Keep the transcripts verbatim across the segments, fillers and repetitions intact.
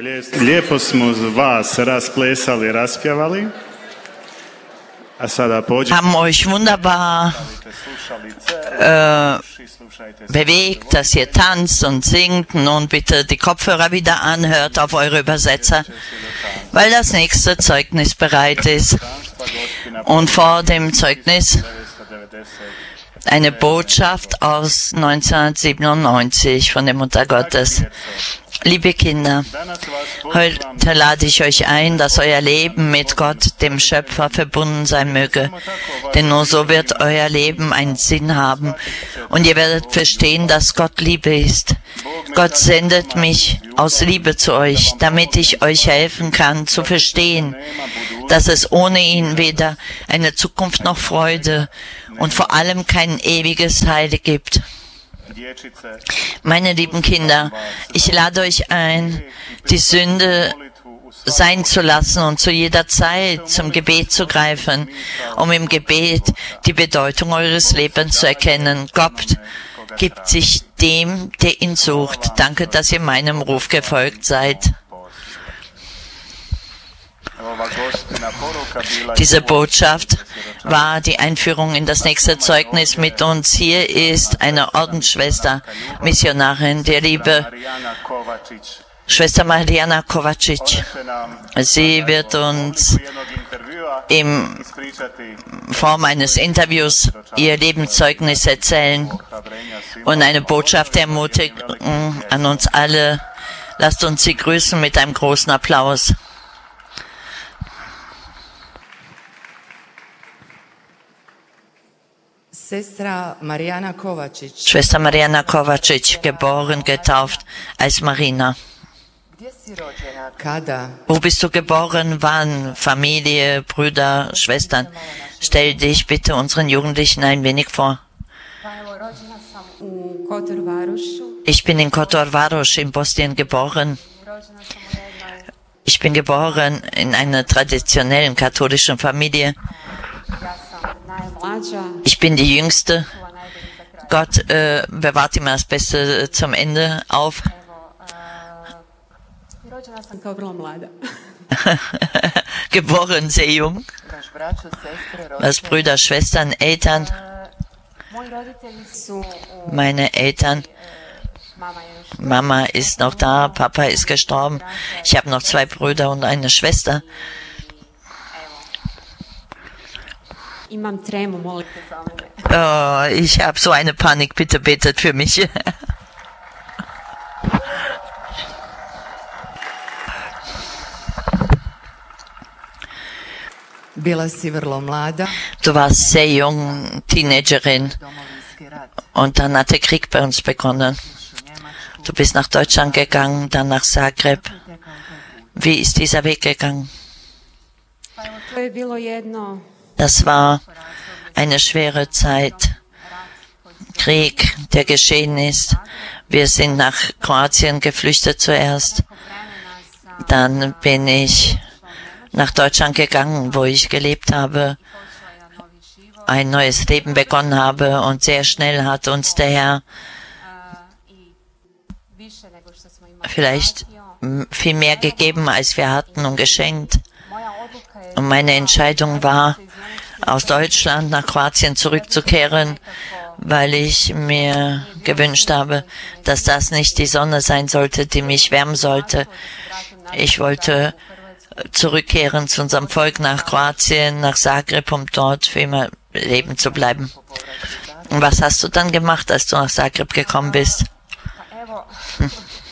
haben euch wunderbar äh, bewegt, dass ihr tanzt und singt. Nun bitte die Kopfhörer wieder anhört auf eure Übersetzer, weil das nächste Zeugnis bereit ist. Und vor dem Zeugnis eine Botschaft aus neunzehnhundertsiebenundneunzig von der Mutter Gottes. Liebe Kinder, heute lade ich euch ein, dass euer Leben mit Gott, dem Schöpfer, verbunden sein möge. Denn nur so wird euer Leben einen Sinn haben und ihr werdet verstehen, dass Gott Liebe ist. Gott sendet mich aus Liebe zu euch, damit ich euch helfen kann, zu verstehen, dass es ohne ihn weder eine Zukunft noch Freude und vor allem kein ewiges Heil gibt. Meine lieben Kinder, ich lade euch ein, die Sünde sein zu lassen und zu jeder Zeit zum Gebet zu greifen, um im Gebet die Bedeutung eures Lebens zu erkennen. Gott gibt sich dem, der ihn sucht. Danke, dass ihr meinem Ruf gefolgt seid. Diese Botschaft war die Einführung in das nächste Zeugnis. Mit uns hier ist eine Ordensschwester, Missionarin, der liebe Schwester Mariana Kovacic. Sie wird uns in Form eines Interviews ihr Lebenszeugnis erzählen und eine Botschaft der Ermutigung an uns alle. Lasst uns sie grüßen mit einem großen Applaus. Schwester Mariana Kovacic. Schwester Mariana Kovacic, geboren, getauft als Marina. Wo bist du geboren? Wann? Familie, Brüder, Schwestern? Stell dich bitte unseren Jugendlichen ein wenig vor. Ich bin in Kotor Varoš in Bosnien geboren. Ich bin geboren in einer traditionellen katholischen Familie. Ich bin die Jüngste. Gott äh, bewahrt immer das Beste zum Ende auf. Geboren sehr jung. Als Brüder, Schwestern, Eltern. Meine Eltern. Mama ist noch da, Papa ist gestorben. Ich habe noch zwei Brüder und eine Schwester. Oh, ich habe so eine Panik, bitte betet für mich. Du warst sehr jung, Teenagerin, und dann hat der Krieg bei uns begonnen. Du bist nach Deutschland gegangen, dann nach Zagreb. Wie ist dieser Weg gegangen? Das war eine schwere Zeit. Krieg, der geschehen ist. Wir sind nach Kroatien geflüchtet zuerst. Dann bin ich nach Deutschland gegangen, wo ich gelebt habe, ein neues Leben begonnen habe, und sehr schnell hat uns der Herr vielleicht viel mehr gegeben, als wir hatten, und geschenkt. Und meine Entscheidung war, aus Deutschland nach Kroatien zurückzukehren, weil ich mir gewünscht habe, dass das nicht die Sonne sein sollte, die mich wärmen sollte. Ich wollte zurückkehren zu unserem Volk nach Kroatien, nach Zagreb, um dort für immer leben zu bleiben. Und was hast du dann gemacht, als du nach Zagreb gekommen bist? Hm.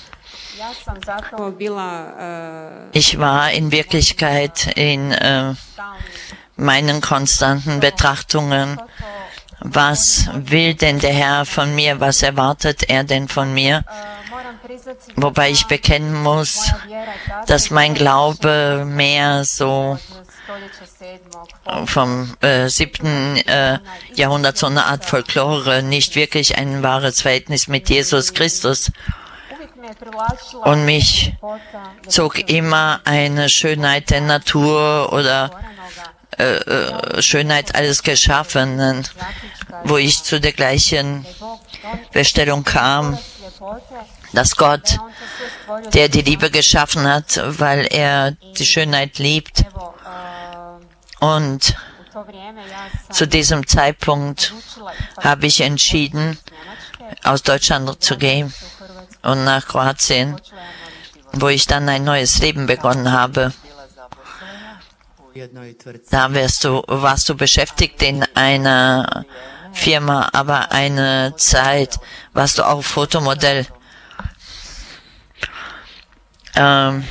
Ich war in Wirklichkeit in äh, meinen konstanten Betrachtungen. Was will denn der Herr von mir? Was erwartet er denn von mir? Wobei ich bekennen muss, dass mein Glaube mehr so vom äh, siebten äh, Jahrhundert, so eine Art Folklore, nicht wirklich ein wahres Verhältnis mit Jesus Christus. Und mich zog immer eine Schönheit der Natur oder äh, äh, Schönheit alles Geschaffenen, wo ich zu der gleichen Feststellung kam, dass Gott, der die Liebe geschaffen hat, weil er die Schönheit liebt. Und zu diesem Zeitpunkt habe ich entschieden, aus Deutschland zu gehen und nach Kroatien, wo ich dann ein neues Leben begonnen habe. Da wärst du, warst du beschäftigt in einer Firma, aber eine Zeit warst du auch Fotomodell. Ähm,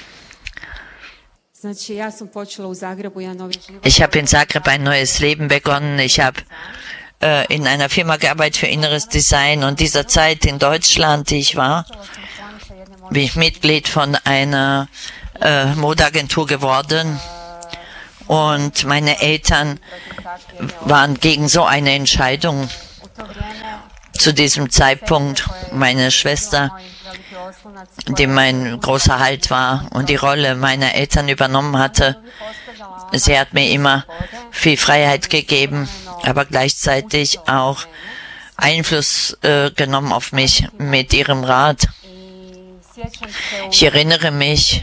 ich habe in Zagreb ein neues Leben begonnen. Ich habe äh, in einer Firma gearbeitet für inneres Design und dieser Zeit in Deutschland, die ich war, bin ich Mitglied von einer äh, Modeagentur geworden. Und meine Eltern waren gegen so eine Entscheidung. Zu diesem Zeitpunkt meine Schwester, die mein großer Halt war und die Rolle meiner Eltern übernommen hatte, sie hat mir immer viel Freiheit gegeben, aber gleichzeitig auch Einfluss äh, genommen auf mich mit ihrem Rat. Ich erinnere mich,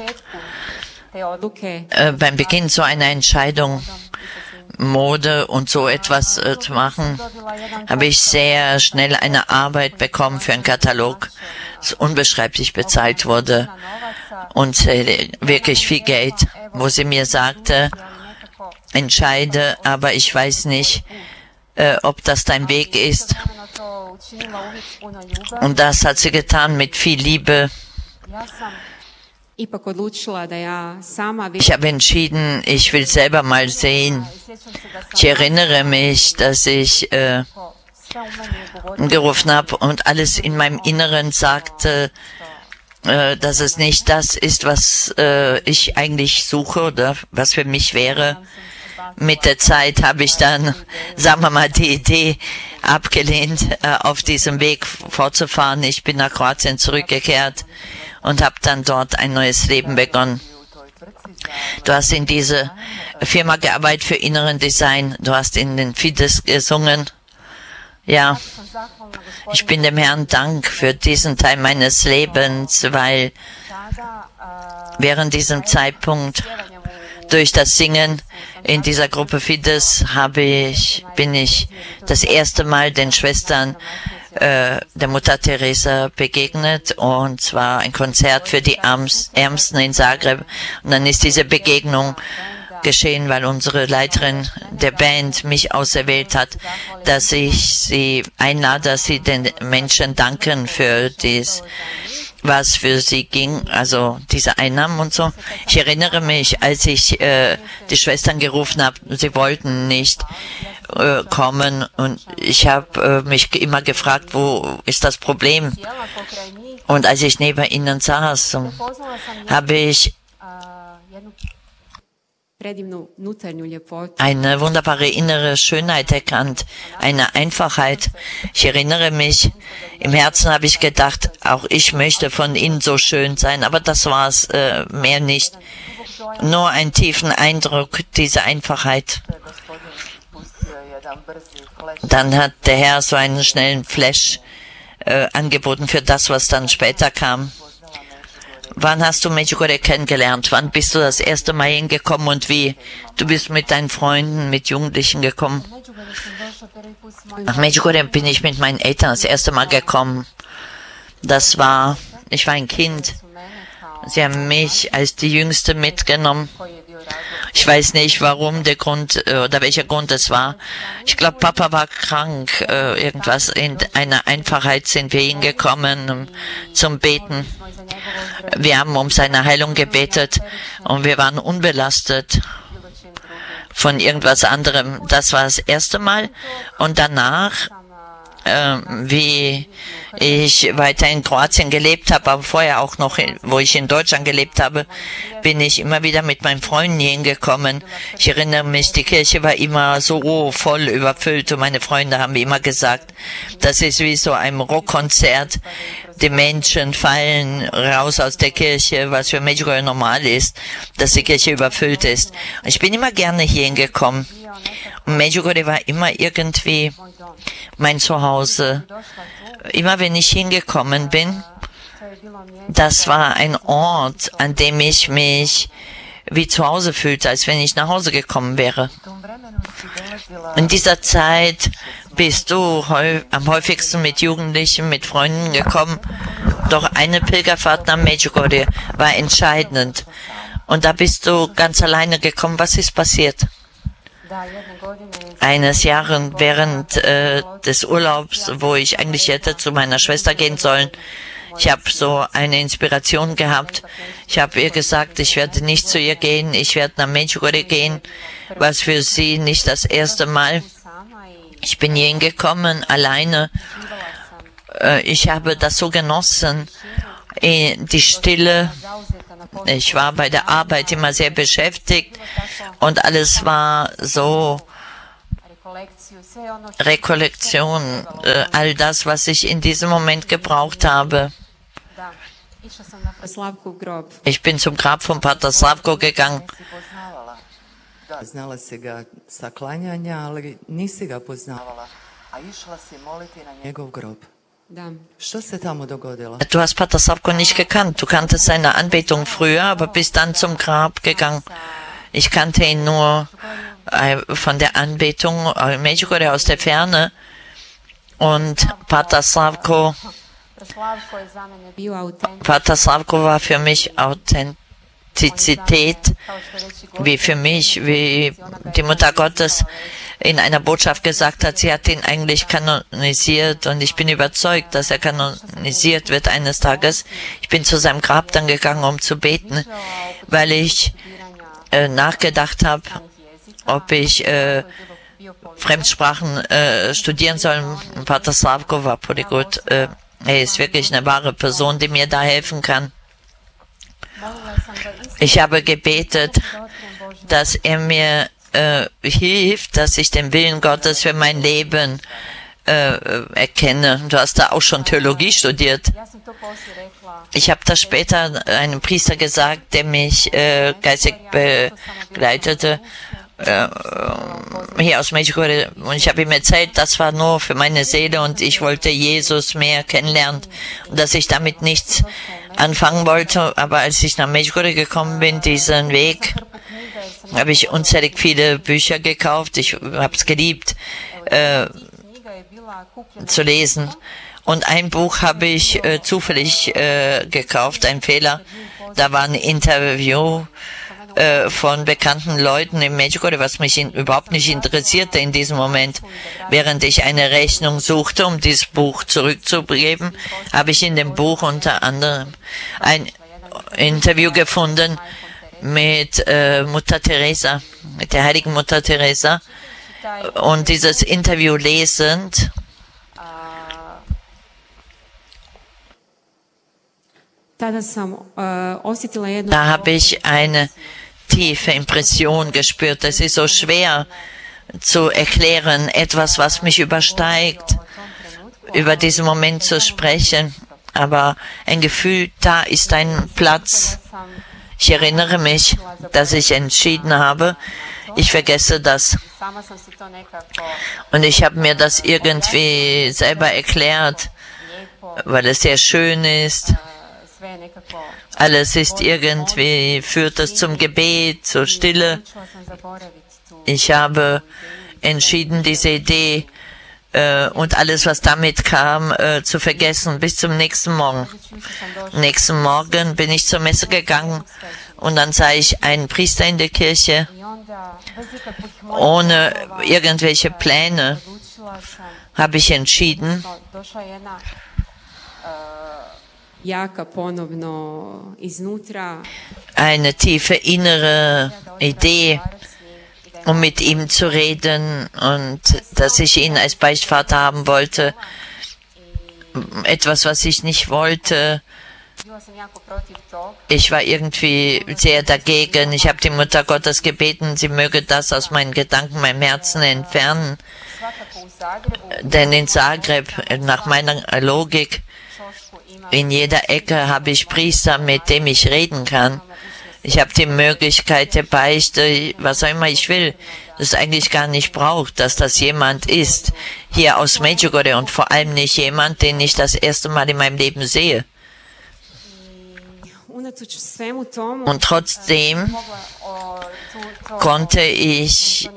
Äh, beim Beginn so einer Entscheidung, Mode und so etwas äh, zu machen, habe ich sehr schnell eine Arbeit bekommen für einen Katalog, das unbeschreiblich bezahlt wurde und äh, wirklich viel Geld, wo sie mir sagte, entscheide, aber ich weiß nicht, äh, ob das dein Weg ist. Und das hat sie getan mit viel Liebe. Ich habe entschieden, ich will selber mal sehen. Ich erinnere mich, dass ich äh, gerufen habe und alles in meinem Inneren sagte, äh, dass es nicht das ist, was äh, ich eigentlich suche oder was für mich wäre. Mit der Zeit habe ich dann, sagen wir mal, die Idee abgelehnt, äh, auf diesem Weg fortzufahren. Ich bin nach Kroatien zurückgekehrt und habe dann dort ein neues Leben begonnen. Du hast in diese Firma gearbeitet für inneren Design. Du hast in den Fides gesungen. Ja, ich bin dem Herrn Dank für diesen Teil meines Lebens, weil während diesem Zeitpunkt durch das Singen in dieser Gruppe Fides habe ich, bin ich das erste Mal den Schwestern der Mutter Teresa begegnet, und zwar ein Konzert für die Ärmsten in Zagreb. Und dann ist diese Begegnung geschehen, weil unsere Leiterin der Band mich auserwählt hat, dass ich sie einlade, dass sie den Menschen danken für dies, was für sie ging, also diese Einnahmen und so. Ich erinnere mich, als ich äh, die Schwestern gerufen habe, sie wollten nicht äh, kommen, und ich habe äh, mich immer gefragt, wo ist das Problem? Und als ich neben ihnen saß, habe ich eine wunderbare innere Schönheit erkannt, eine Einfachheit. Ich erinnere mich, im Herzen habe ich gedacht, auch ich möchte von ihnen so schön sein, aber das war es, äh, mehr nicht. Nur einen tiefen Eindruck, diese Einfachheit. Dann hat der Herr so einen schnellen Flash äh, angeboten für das, was dann später kam. Wann hast du Medjugorje kennengelernt? Wann bist du das erste Mal hingekommen und wie? Du bist mit deinen Freunden, mit Jugendlichen gekommen. Nach Medjugorje bin ich mit meinen Eltern das erste Mal gekommen. Das war, ich war ein Kind. Sie haben mich als die Jüngste mitgenommen. Ich weiß nicht, warum der Grund oder welcher Grund es war. Ich glaube, Papa war krank. Äh, irgendwas in einer Einfachheit sind wir hingekommen um, zum Beten. Wir haben um seine Heilung gebetet und wir waren unbelastet von irgendwas anderem. Das war das erste Mal. Und danach, äh, wie ich weiter in Kroatien gelebt habe, aber vorher auch noch, wo ich in Deutschland gelebt habe, bin ich immer wieder mit meinen Freunden hingekommen. Ich erinnere mich, die Kirche war immer so voll überfüllt und meine Freunde haben mir immer gesagt, das ist wie so ein Rockkonzert. Die Menschen fallen raus aus der Kirche, was für Medjugorje normal ist, dass die Kirche überfüllt ist. Und ich bin immer gerne hier hingekommen. Und Medjugorje war immer irgendwie mein Zuhause. Immer wenn ich hingekommen bin, das war ein Ort, an dem ich mich wie zu Hause fühlte, als wenn ich nach Hause gekommen wäre. In dieser Zeit bist du am häufigsten mit Jugendlichen, mit Freunden gekommen. Doch eine Pilgerfahrt nach Medjugorje war entscheidend. Und da bist du ganz alleine gekommen. Was ist passiert? Eines Jahres während äh, des Urlaubs, wo ich eigentlich hätte zu meiner Schwester gehen sollen, ich habe so eine Inspiration gehabt. Ich habe ihr gesagt, ich werde nicht zu ihr gehen, ich werde nach Medjugorje gehen, was für sie nicht das erste Mal. Ich bin hier hingekommen, alleine. Äh, ich habe das so genossen, die Stille. Ich war bei der Arbeit immer sehr beschäftigt und alles war so Rekollektion, äh, all das, was ich in diesem Moment gebraucht habe. Ich bin zum Grab von Pater Slavko gegangen. Znala si ga sa klanjanja, ali nisi ga poznavala, a išla si moliti na njegov grob. Što se tamo dogodilo? Du hast Pater Slavko nicht gekannt. Du kanntest seine Anbetung früher, aber bist dann zum Grab gegangen. Ich kannte ihn nur äh, von der Anbetung in Medjugorje aus der Ferne. Und Pater Slavko, Pater Slavko war für mich Authentizität, wie für mich, wie die Mutter Gottes in einer Botschaft gesagt hat, sie hat ihn eigentlich kanonisiert und ich bin überzeugt, dass er kanonisiert wird eines Tages. Ich bin zu seinem Grab dann gegangen, um zu beten, weil ich äh, nachgedacht habe, ob ich äh, Fremdsprachen äh, studieren soll. Pater Slavko war Polyglot. Äh, er ist wirklich eine wahre Person, die mir da helfen kann. Ich habe gebetet, dass er mir äh, hilft, dass ich den Willen Gottes für mein Leben äh, erkenne. Du hast da auch schon Theologie studiert. Ich habe das später einem Priester gesagt, der mich äh, geistig begleitete, äh, hier aus Medjugorje. Und ich habe ihm erzählt, das war nur für meine Seele und ich wollte Jesus mehr kennenlernen und dass ich damit nichts anfangen wollte. Aber als ich nach Medjugorje gekommen bin, diesen Weg, habe ich unzählig viele Bücher gekauft. Ich habe es geliebt, äh, zu lesen. Und ein Buch habe ich äh, zufällig äh, gekauft, ein Fehler. Da war ein Interview äh, von bekannten Leuten in Medjugorje, was mich in, überhaupt nicht interessierte in diesem Moment. Während ich eine Rechnung suchte, um dieses Buch zurückzugeben, habe ich in dem Buch unter anderem ein Interview gefunden mit äh, Mutter Teresa, mit der heiligen Mutter Teresa. Und dieses Interview lesend, da habe ich eine tiefe Impression gespürt. Es ist so schwer zu erklären, etwas, was mich übersteigt, über diesen Moment zu sprechen. Aber ein Gefühl, da ist ein Platz. Ich erinnere mich, dass ich entschieden habe, ich vergesse das. Und ich habe mir das irgendwie selber erklärt, weil es sehr schön ist. Alles ist irgendwie, führt es zum Gebet, zur Stille. Ich habe entschieden, diese Idee äh, und alles, was damit kam, äh, zu vergessen, bis zum nächsten Morgen. Nächsten Morgen bin ich zur Messe gegangen und dann sah ich einen Priester in der Kirche, ohne irgendwelche Pläne, habe ich entschieden, eine tiefe innere Idee, um mit ihm zu reden und dass ich ihn als Beichtvater haben wollte. Etwas, was ich nicht wollte. Ich war irgendwie sehr dagegen. Ich habe die Mutter Gottes gebeten, sie möge das aus meinen Gedanken, meinem Herzen entfernen. Denn in Zagreb, nach meiner Logik, in jeder Ecke habe ich Priester, mit dem ich reden kann. Ich habe die Möglichkeit der Beichte, was auch immer ich will, das eigentlich gar nicht braucht, dass das jemand ist, hier aus Medjugorje und vor allem nicht jemand, den ich das erste Mal in meinem Leben sehe. Und trotzdem konnte ich,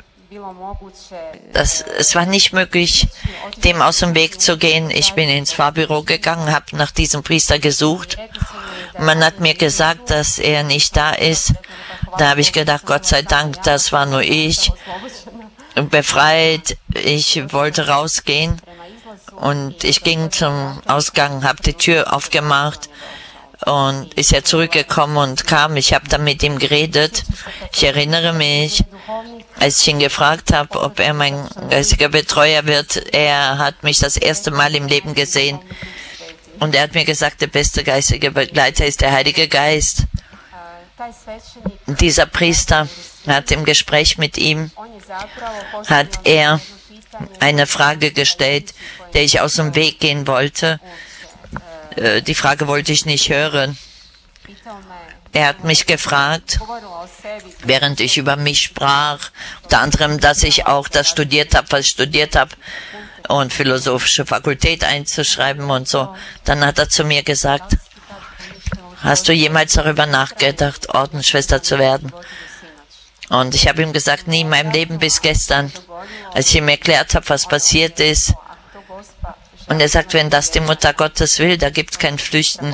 das, es war nicht möglich, dem aus dem Weg zu gehen. Ich bin ins Fahrbüro gegangen, habe nach diesem Priester gesucht. Man hat mir gesagt, dass er nicht da ist. Da habe ich gedacht, Gott sei Dank, das war nur ich. Befreit, ich wollte rausgehen und ich ging zum Ausgang, habe die Tür aufgemacht und ist er zurückgekommen und kam. Ich habe dann mit ihm geredet. Ich erinnere mich, als ich ihn gefragt habe, ob er mein geistiger Betreuer wird. Er hat mich das erste Mal im Leben gesehen und er hat mir gesagt, der beste geistige Begleiter ist der Heilige Geist. Dieser Priester hat im Gespräch mit ihm, hat er eine Frage gestellt, der ich aus dem Weg gehen wollte. Die Frage wollte ich nicht hören. Er hat mich gefragt, während ich über mich sprach, unter anderem, dass ich auch das studiert habe, was ich studiert habe, und philosophische Fakultät einzuschreiben und so. Dann hat er zu mir gesagt, hast du jemals darüber nachgedacht, Ordensschwester zu werden? Und ich habe ihm gesagt, nie in meinem Leben bis gestern, als ich ihm erklärt habe, was passiert ist. Und er sagt, wenn das die Mutter Gottes will, da gibt es kein Flüchten.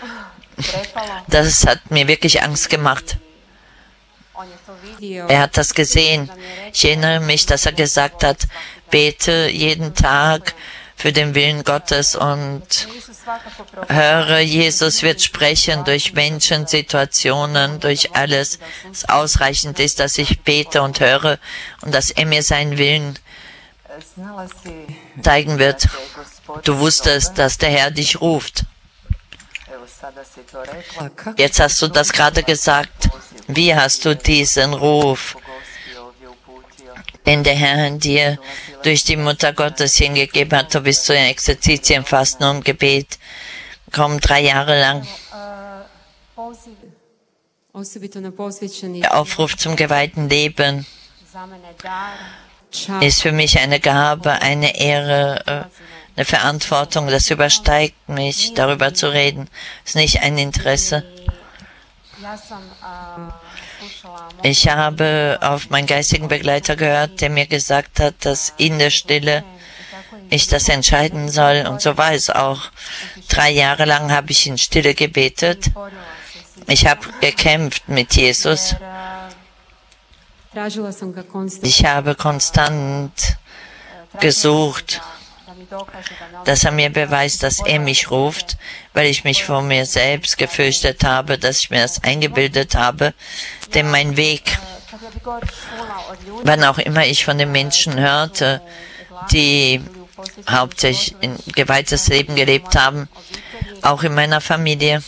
Das hat mir wirklich Angst gemacht. Er hat das gesehen. Ich erinnere mich, dass er gesagt hat, bete jeden Tag für den Willen Gottes und höre, Jesus wird sprechen durch Menschen, Situationen, durch alles. Es ausreichend ist, dass ich bete und höre und dass er mir seinen Willen zeigen wird. Du wusstest, dass der Herr dich ruft. Jetzt hast du das gerade gesagt. Wie hast du diesen Ruf, den der Herr dir durch die Mutter Gottes hingegeben hat? Du bist zu den Exerzitien, Fasten und Gebet. Komm, drei Jahre lang. Der Aufruf zum geweihten Leben ist für mich eine Gabe, eine Ehre, eine Verantwortung. Das übersteigt mich, darüber zu reden. Es ist nicht ein Interesse. Ich habe auf meinen geistigen Begleiter gehört, der mir gesagt hat, dass in der Stille ich das entscheiden soll. Und so war es auch. Drei Jahre lang habe ich in Stille gebetet. Ich habe gekämpft mit Jesus. Ich habe konstant gesucht, dass er mir beweist, dass er mich ruft, weil ich mich vor mir selbst gefürchtet habe, dass ich mir das eingebildet habe, denn mein Weg, wann auch immer ich von den Menschen hörte, die hauptsächlich ein geweihtes Leben gelebt haben, auch in meiner Familie,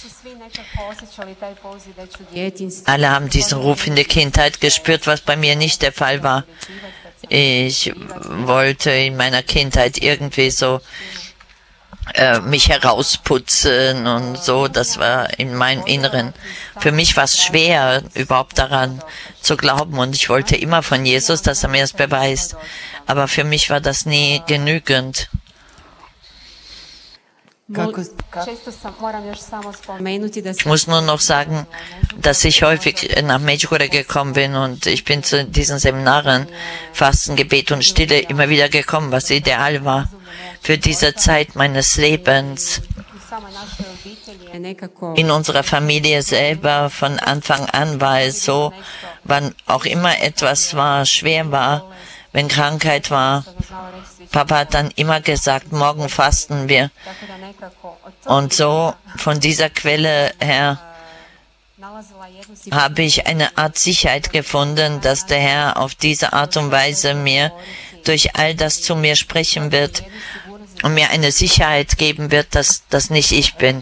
alle haben diesen Ruf in der Kindheit gespürt, was bei mir nicht der Fall war. Ich wollte in meiner Kindheit irgendwie so äh, mich herausputzen und so. Das war in meinem Inneren. Für mich war es schwer, überhaupt daran zu glauben. Und ich wollte immer von Jesus, dass er mir das beweist. Aber für mich war das nie genügend. Ich muss nur noch sagen, dass ich häufig nach Medjugorje gekommen bin und ich bin zu diesen Seminaren, Fasten, Gebet und Stille immer wieder gekommen, was ideal war für diese Zeit meines Lebens. In unserer Familie selber von Anfang an war es so, wann auch immer etwas war, schwer war, wenn Krankheit war, Papa hat dann immer gesagt, morgen fasten wir. Und so von dieser Quelle her habe ich eine Art Sicherheit gefunden, dass der Herr auf diese Art und Weise mir durch all das zu mir sprechen wird und mir eine Sicherheit geben wird, dass das nicht ich bin.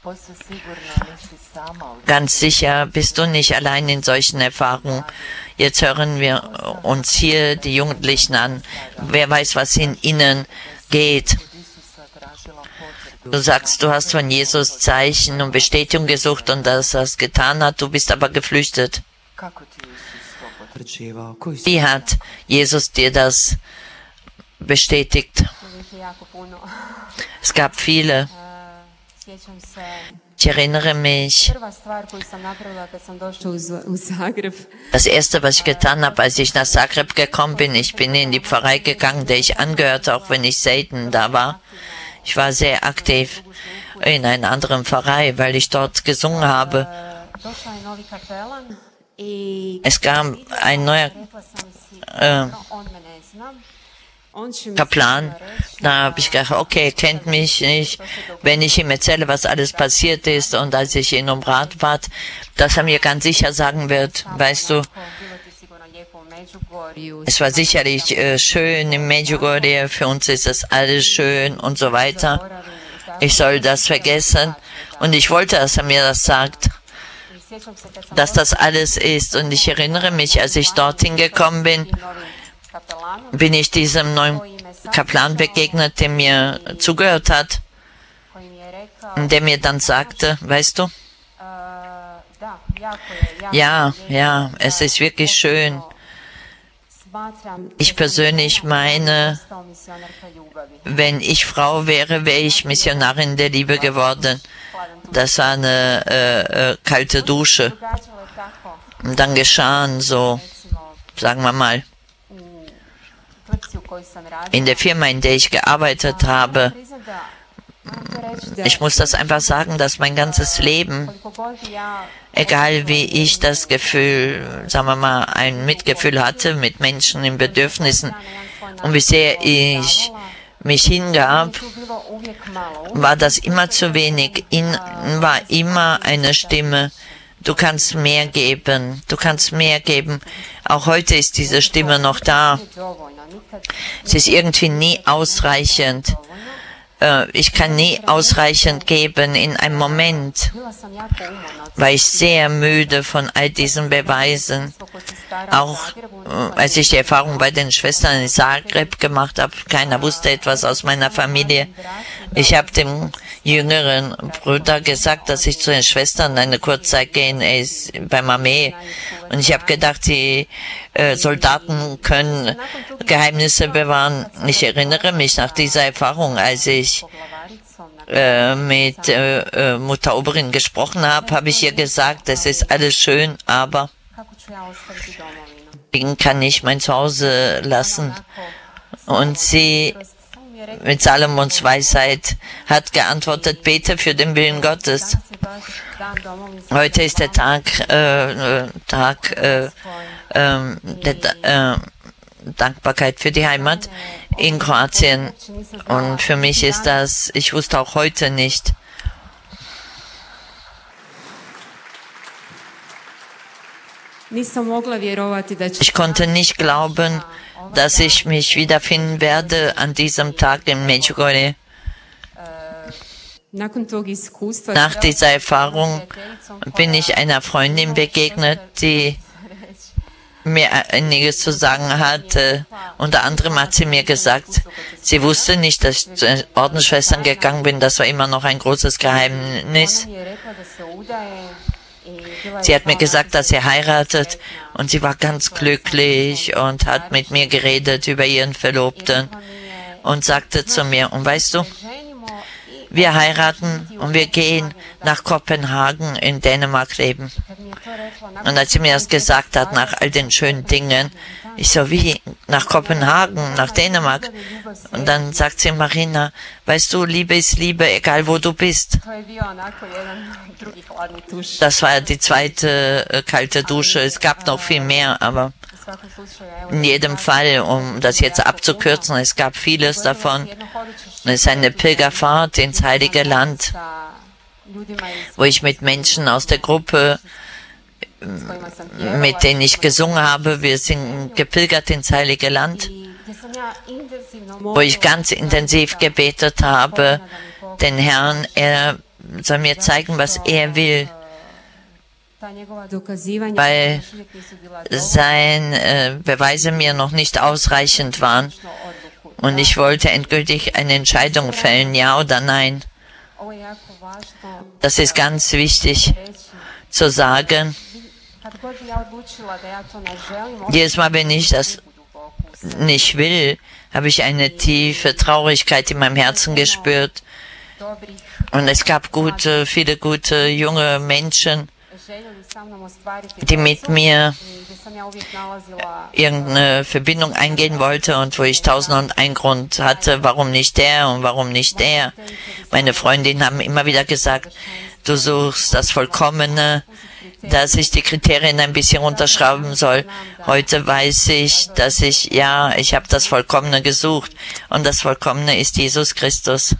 Ganz sicher bist du nicht allein in solchen Erfahrungen. Jetzt hören wir uns hier die Jugendlichen an. Wer weiß, was in ihnen geht. Du sagst, du hast von Jesus Zeichen und Bestätigung gesucht und dass er es getan hat, du bist aber geflüchtet. Wie hat Jesus dir das bestätigt? Es gab viele. Ich erinnere mich, das erste, was ich getan habe, als ich nach Zagreb gekommen bin, ich bin in die Pfarrei gegangen, der ich angehörte, auch wenn ich selten da war. Ich war sehr aktiv in einer anderen Pfarrei, weil ich dort gesungen habe. Es gab ein neuer äh, Kaplan. Da habe ich gedacht, okay, er kennt mich nicht, wenn ich ihm erzähle, was alles passiert ist. Und als ich ihn um Rat bat, dass er mir ganz sicher sagen wird, weißt du, es war sicherlich äh, schön im Medjugorje, für uns ist das alles schön und so weiter. Ich soll das vergessen. Und ich wollte, dass er mir das sagt, dass das alles ist. Und ich erinnere mich, als ich dorthin gekommen bin, bin ich diesem neuen Kaplan begegnet, der mir zugehört hat, und der mir dann sagte, weißt du, ja, ja, es ist wirklich schön. Ich persönlich meine, wenn ich Frau wäre, wäre ich Missionarin der Liebe geworden. Das war eine äh, äh, kalte Dusche. Und dann geschahen so, sagen wir mal, in der Firma, in der ich gearbeitet habe, ich muss das einfach sagen, dass mein ganzes Leben, egal wie ich das Gefühl, sagen wir mal, ein Mitgefühl hatte mit Menschen in Bedürfnissen und wie sehr ich mich hingab, war das immer zu wenig. In war immer eine Stimme, du kannst mehr geben, du kannst mehr geben. Auch heute ist diese Stimme noch da. Es ist irgendwie nie ausreichend. Ich kann nie ausreichend geben in einem Moment, war ich sehr müde von all diesen Beweisen. Auch als ich die Erfahrung bei den Schwestern in Zagreb gemacht habe, keiner wusste etwas aus meiner Familie. Ich habe dem jüngeren Bruder gesagt, dass ich zu den Schwestern eine Kurzzeit gehen, er ist beim Armee. Und ich habe gedacht, die äh, Soldaten können Geheimnisse bewahren. Ich erinnere mich nach dieser Erfahrung, als ich äh, mit äh, Mutter Oberin gesprochen habe, habe ich ihr gesagt, es ist alles schön, aber ich kann nicht mein Zuhause lassen. Und sie mit Salomons Weisheit hat geantwortet, bete für den Willen Gottes. Heute ist der Tag, äh, Tag äh, äh, der äh, Dankbarkeit für die Heimat in Kroatien. Und für mich ist das, ich wusste auch heute nicht, ich konnte nicht glauben, dass ich mich wiederfinden werde an diesem Tag in Medjugorje. Nach dieser Erfahrung bin ich einer Freundin begegnet, die mir einiges zu sagen hatte. Unter anderem hat sie mir gesagt, sie wusste nicht, dass ich zu den Ordensschwestern gegangen bin. Das war immer noch ein großes Geheimnis. Sie hat mir gesagt, dass sie heiratet, und sie war ganz glücklich und hat mit mir geredet über ihren Verlobten und sagte zu mir, und weißt du, wir heiraten und wir gehen nach Kopenhagen in Dänemark leben. Und als sie mir das gesagt hat, nach all den schönen Dingen, ich so, wie, nach Kopenhagen, nach Dänemark? Und dann sagt sie, Marina, weißt du, Liebe ist Liebe, egal wo du bist. Das war die zweite äh, kalte Dusche. Es gab noch viel mehr, aber in jedem Fall, um das jetzt abzukürzen, es gab vieles davon. Es ist eine Pilgerfahrt ins Heilige Land, wo ich mit Menschen aus der Gruppe, mit denen ich gesungen habe, wir sind gepilgert ins Heilige Land, wo ich ganz intensiv gebetet habe, den Herrn, er soll mir zeigen, was er will, weil seine äh, Beweise mir noch nicht ausreichend waren und ich wollte endgültig eine Entscheidung fällen, ja oder nein. Das ist ganz wichtig zu sagen. Jedes Mal, wenn ich das nicht will, habe ich eine tiefe Traurigkeit in meinem Herzen gespürt. Und es gab gute, viele gute junge Menschen, die mit mir irgendeine Verbindung eingehen wollte und wo ich tausend und einen Grund hatte, warum nicht der und warum nicht der. Meine Freundinnen haben immer wieder gesagt, du suchst das Vollkommene, dass ich die Kriterien ein bisschen runterschrauben soll. Heute weiß ich, dass ich, ja, ich habe das Vollkommene gesucht und das Vollkommene ist Jesus Christus.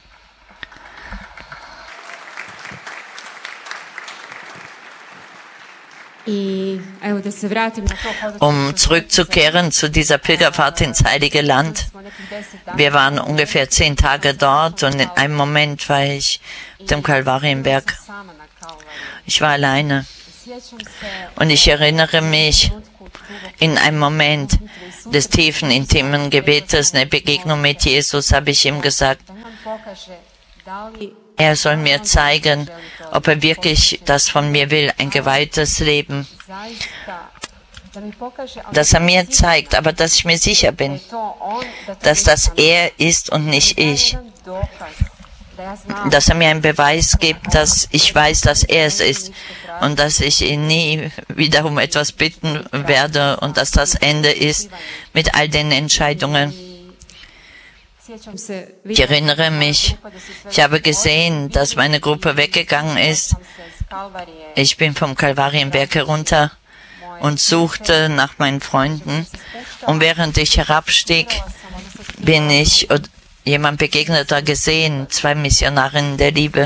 Um zurückzukehren zu dieser Pilgerfahrt ins Heilige Land. Wir waren ungefähr zehn Tage dort und in einem Moment war ich auf dem Kalvarienberg. Ich war alleine. Und ich erinnere mich, in einem Moment des tiefen, intimen Gebetes, eine Begegnung mit Jesus, habe ich ihm gesagt, er soll mir zeigen, ob er wirklich das von mir will, ein geweihtes Leben. Dass er mir zeigt, aber dass ich mir sicher bin, dass das er ist und nicht ich. Dass er mir einen Beweis gibt, dass ich weiß, dass er es ist und dass ich ihn nie wieder um etwas bitten werde und dass das Ende ist mit all den Entscheidungen. Ich erinnere mich, ich habe gesehen, dass meine Gruppe weggegangen ist. Ich bin vom Kalvarienberg herunter und suchte nach meinen Freunden. Und während ich herabstieg, bin ich jemand begegneter gesehen, zwei Missionarinnen der Liebe.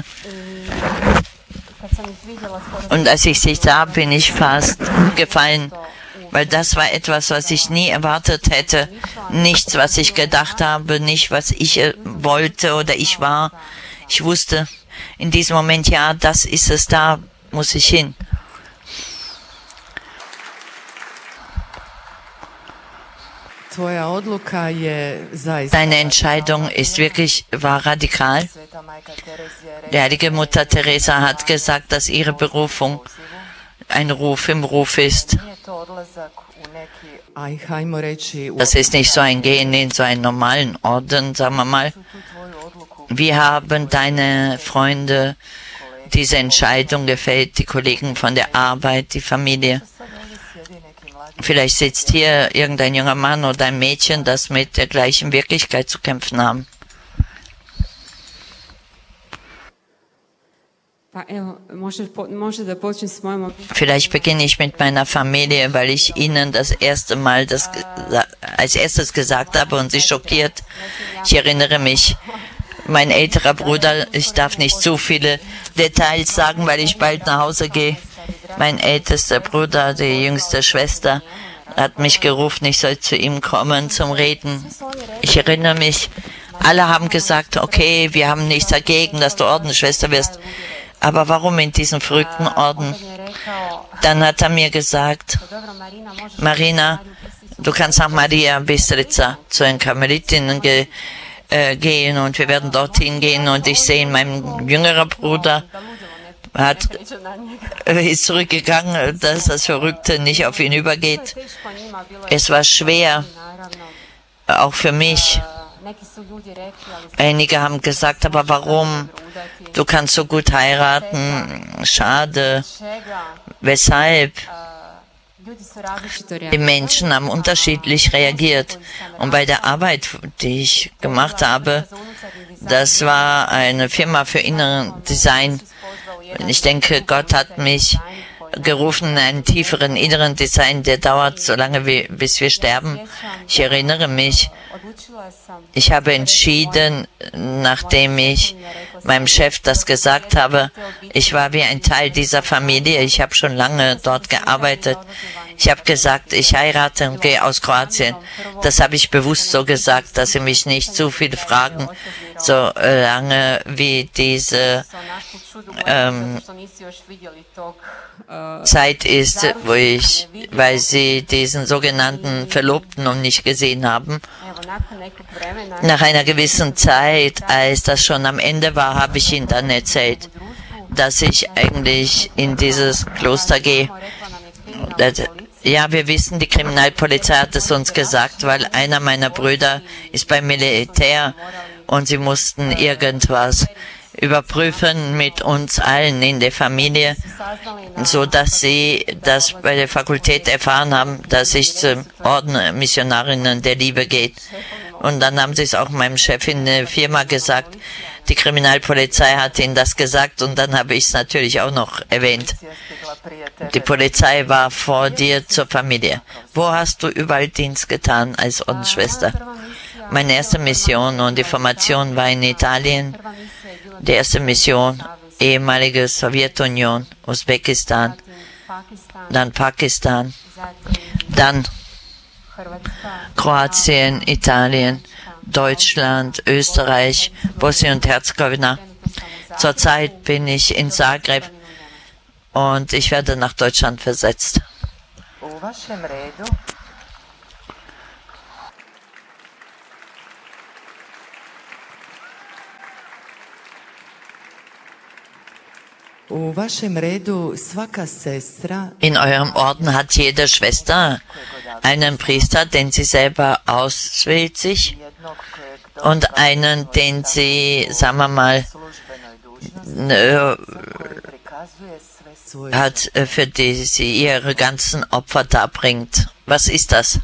Und als ich sie sah, bin ich fast umgefallen, weil das war etwas, was ich nie erwartet hätte. Nichts, was ich gedacht habe, nicht, was ich wollte oder ich war. Ich wusste in diesem Moment, ja, das ist es, da muss ich hin. Deine Entscheidung ist wirklich, war radikal. Die heilige Mutter Teresa hat gesagt, dass ihre Berufung ein Ruf im Ruf ist. Das ist nicht so ein Gehen in so einen normalen Orden, sagen wir mal. Wie haben deine Freunde diese Entscheidung gefällt, die Kollegen von der Arbeit, die Familie? Vielleicht sitzt hier irgendein junger Mann oder ein Mädchen, das mit der gleichen Wirklichkeit zu kämpfen haben. Vielleicht beginne ich mit meiner Familie, weil ich ihnen das erste Mal das als erstes gesagt habe und sie schockiert. Ich erinnere mich, mein älterer Bruder, ich darf nicht zu viele Details sagen, weil ich bald nach Hause gehe. Mein ältester Bruder, die jüngste Schwester, hat mich gerufen, ich soll zu ihm kommen zum Reden. Ich erinnere mich, alle haben gesagt, okay, wir haben nichts dagegen, dass du Ordensschwester wirst. Aber warum in diesem verrückten Orden? Dann hat er mir gesagt, Marina, du kannst nach Maria Bistrica zu den Karmelitinnen ge, äh, gehen und wir werden dorthin gehen und ich sehe, mein jüngerer Bruder hat, äh, ist zurückgegangen, dass das Verrückte nicht auf ihn übergeht. Es war schwer, auch für mich. Einige haben gesagt, aber warum? Du kannst so gut heiraten. Schade. Weshalb? Die Menschen haben unterschiedlich reagiert. Und bei der Arbeit, die ich gemacht habe, das war eine Firma für Inneren Design. Ich denke, Gott hat mich gerufen in einen tieferen inneren Design, der dauert so lange, wie, bis wir sterben. Ich erinnere mich, ich habe entschieden, nachdem ich meinem Chef das gesagt habe, ich war wie ein Teil dieser Familie, ich habe schon lange dort gearbeitet. Ich habe gesagt, ich heirate und gehe aus Kroatien. Das habe ich bewusst so gesagt, dass sie mich nicht zu viele fragen, so lange wie diese ähm, Zeit ist, wo ich, weil sie diesen sogenannten Verlobten noch nicht gesehen haben. Nach einer gewissen Zeit, als das schon am Ende war, war, habe ich ihnen dann erzählt, dass ich eigentlich in dieses Kloster gehe. Das, ja, wir wissen, die Kriminalpolizei hat es uns gesagt, weil einer meiner Brüder ist beim Militär und sie mussten irgendwas überprüfen mit uns allen in der Familie, so dass sie das bei der Fakultät erfahren haben, dass ich zum Orden Missionarinnen der Liebe geht. Und dann haben sie es auch meinem Chef in der Firma gesagt. Die Kriminalpolizei hat ihnen das gesagt und dann habe ich es natürlich auch noch erwähnt. Die Polizei war vor dir zur Familie. Wo hast du überall Dienst getan als Ordensschwester? Meine erste Mission und die Formation war in Italien. Die erste Mission, ehemalige Sowjetunion, Usbekistan, dann Pakistan, dann Kroatien, Italien, Deutschland, Österreich, Bosnien und Herzegowina. Zurzeit bin ich in Zagreb und ich werde nach Deutschland versetzt. In eurem Orden hat jede Schwester einen Priester, den sie selber auswählt sich, und einen, den sie, sagen wir mal, hat, für die sie ihre ganzen Opfer darbringt. Was ist das?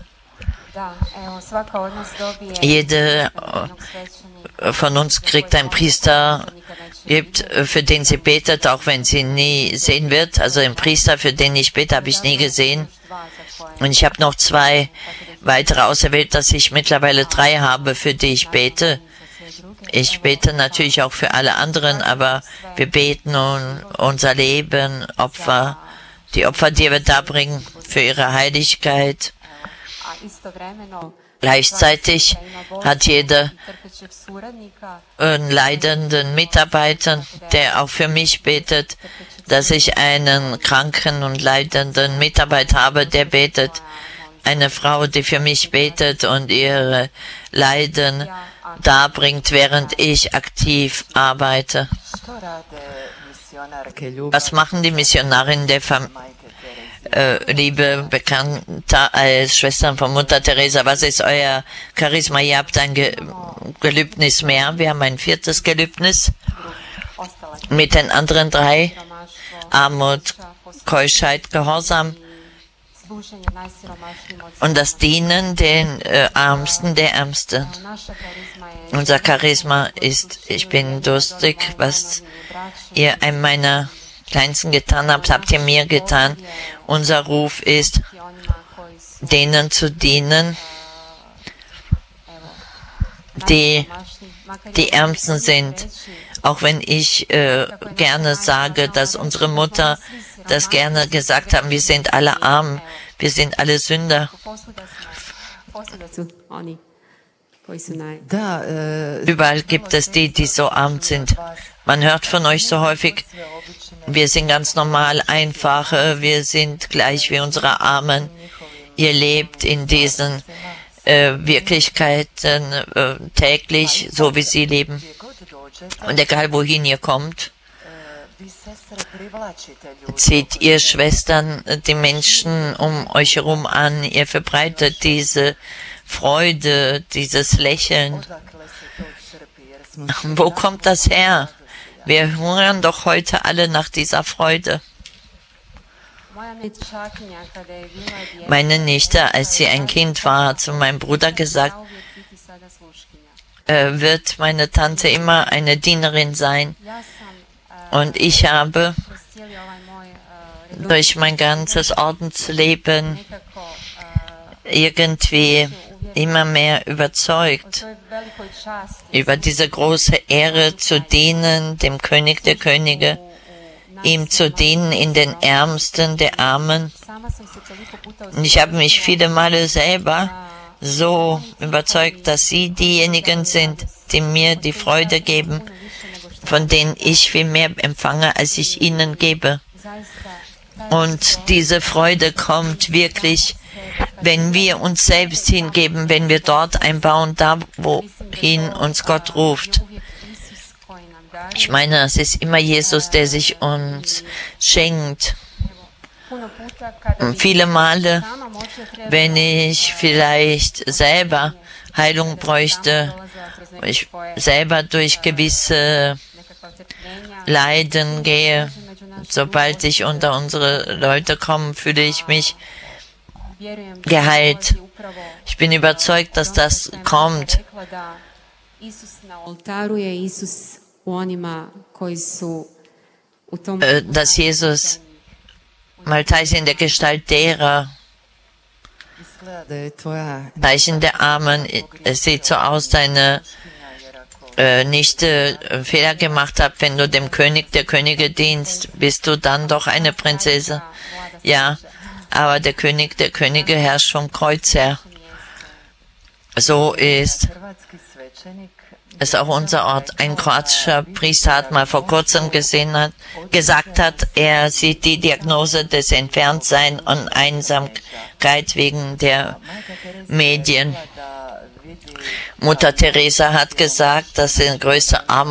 Jede von uns kriegt einen Priester, gibt, für den sie betet, auch wenn sie nie sehen wird. Also einen Priester, für den ich bete, habe ich nie gesehen. Und ich habe noch zwei weitere auserwählt, dass ich mittlerweile drei habe, für die ich bete. Ich bete natürlich auch für alle anderen, aber wir beten um unser Leben, Opfer, die Opfer, die wir darbringen, für ihre Heiligkeit. Gleichzeitig hat jeder einen leidenden Mitarbeiter, der auch für mich betet, dass ich einen kranken und leidenden Mitarbeiter habe, der betet. Eine Frau, die für mich betet und ihre Leiden darbringt, während ich aktiv arbeite. Was machen die Missionarinnen der Familie? Äh, liebe Bekannte als Schwestern von Mutter Teresa, was ist euer Charisma? Ihr habt ein Ge Gelübnis mehr. Wir haben ein viertes Gelübnis mit den anderen drei. Armut, Keuschheit, Gehorsam und das Dienen den äh, Ärmsten der Ärmsten. Unser Charisma ist, ich bin durstig, was ihr einem meiner Kleinsten getan habt, habt ihr mir getan. Unser Ruf ist, denen zu dienen, die die Ärmsten sind. Auch wenn ich äh, gerne sage, dass unsere Mutter das gerne gesagt haben, wir sind alle arm, wir sind alle Sünder. Überall gibt es die, die so arm sind. Man hört von euch so häufig, wir sind ganz normal, einfache, wir sind gleich wie unsere Armen. Ihr lebt in diesen äh, Wirklichkeiten äh, täglich, so wie sie leben. Und egal wohin ihr kommt, zieht ihr Schwestern die Menschen um euch herum an. Ihr verbreitet diese Freude, dieses Lächeln. Wo kommt das her? Wir hungern doch heute alle nach dieser Freude. Meine Nichte, als sie ein Kind war, hat zu meinem Bruder gesagt, äh, wird meine Tante immer eine Dienerin sein. Und ich habe durch mein ganzes Ordensleben irgendwie immer mehr überzeugt über diese große Ehre zu dienen, dem König der Könige, ihm zu dienen in den Ärmsten der Armen. Und ich habe mich viele Male selber so überzeugt, dass sie diejenigen sind, die mir die Freude geben, von denen ich viel mehr empfange, als ich ihnen gebe. Und diese Freude kommt wirklich, wenn wir uns selbst hingeben, wenn wir dort einbauen, da wohin uns Gott ruft. Ich meine, es ist immer Jesus, der sich uns schenkt. Viele Male, wenn ich vielleicht selber Heilung bräuchte, ich selber durch gewisse Leiden gehe, sobald ich unter unsere Leute komme, fühle ich mich geheilt. Ich bin überzeugt, dass das kommt. Dass Jesus im Altar ist in der Gestalt derer, Zeichen der Armen. Es sieht so aus, deine äh, Nichte äh, Fehler gemacht hat. Wenn du dem König der Könige dienst, bist du dann doch eine Prinzessin. Ja, aber der König der Könige herrscht vom Kreuz her. So ist es auch unser Ort. Ein kroatischer Priester hat mal vor kurzem gesehen hat, gesagt hat, er sieht die Diagnose des Entferntseins und Einsamkeit wegen der Medien. Mutter Teresa hat gesagt, dass die größte Armut